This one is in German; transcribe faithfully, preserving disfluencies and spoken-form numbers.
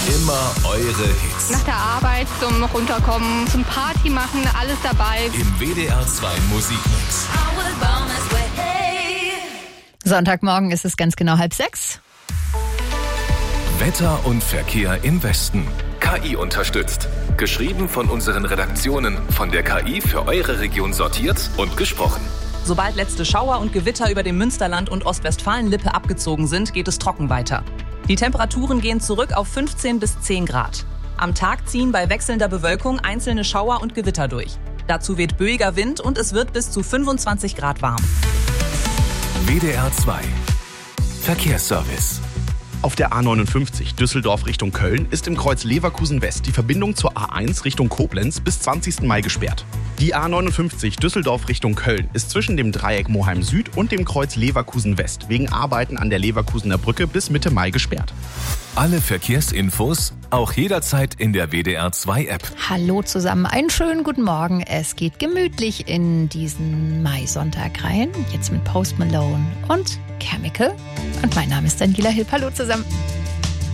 Immer eure Hits. Nach der Arbeit zum Runterkommen, zum Party machen, alles dabei. Im W D R zwei Musikmix. Sonntagmorgen ist es ganz genau halb sechs. Wetter und Verkehr im Westen. K I unterstützt. Geschrieben von unseren Redaktionen, von der K I für eure Region sortiert und gesprochen. Sobald letzte Schauer und Gewitter über dem Münsterland und Ostwestfalen-Lippe abgezogen sind, geht es trocken weiter. Die Temperaturen gehen zurück auf fünfzehn bis zehn Grad. Am Tag ziehen bei wechselnder Bewölkung einzelne Schauer und Gewitter durch. Dazu weht böiger Wind und es wird bis zu fünfundzwanzig Grad warm. W D R zwei Verkehrsservice. Auf der A neunundfünfzig Düsseldorf Richtung Köln ist im Kreuz Leverkusen West die Verbindung zur A eins Richtung Koblenz bis zwanzigsten Mai gesperrt. Die A neunundfünfzig Düsseldorf Richtung Köln ist zwischen dem Dreieck Moheim Süd und dem Kreuz Leverkusen West wegen Arbeiten an der Leverkusener Brücke bis Mitte Mai gesperrt. Alle Verkehrsinfos auch jederzeit in der W D R zwei App. Hallo zusammen, einen schönen guten Morgen. Es geht gemütlich in diesen Mai-Sonntag rein. Jetzt mit Post Malone und Chemical. Und mein Name ist Daniela Hilp. Hallo zusammen.